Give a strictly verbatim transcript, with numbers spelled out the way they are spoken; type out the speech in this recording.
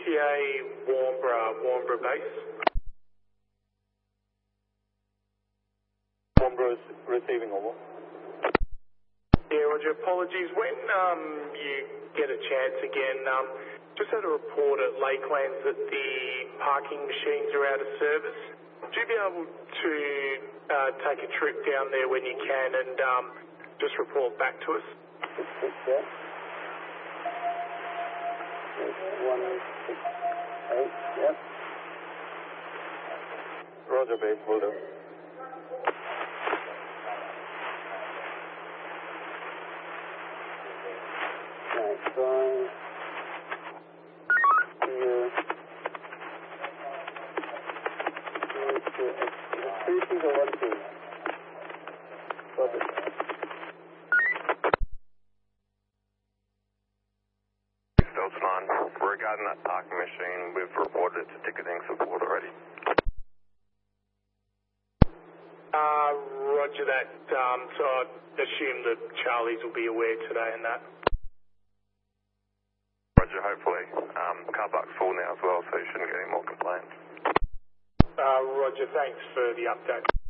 T A Warnbro, Warnbro base. Warnbro is receiving over. Yeah, Roger, apologies. When um, you get a chance again, um, just had a report at Lakelands that the parking machines are out of service. Would you be able to uh, take a trip down there when you can and um, just report back to us? Six, six, yeah. Six, one, six, eight, yeah. Roger, base, will do. Next one. Here. Three, two, one, two. Roger. Delta nine, regarding that parking machine, we've reported it to ticketing support already. Uh, roger that. Um, so I assume that Charlie's will be aware today and that. Roger, hopefully. Um, car park's full now as well, so you shouldn't get any more complaints. Uh, roger, thanks for the update.